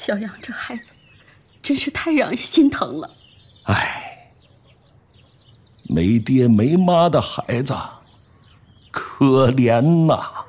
小杨这孩子真是太让人心疼了。 哎，没爹没妈的孩子，可怜呐。